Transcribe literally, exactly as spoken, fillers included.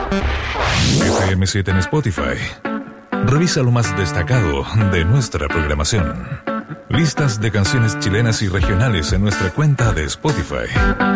F M siete en Spotify. Revisa lo más destacado de nuestra programación. Listas de canciones chilenas y regionales en nuestra cuenta de Spotify.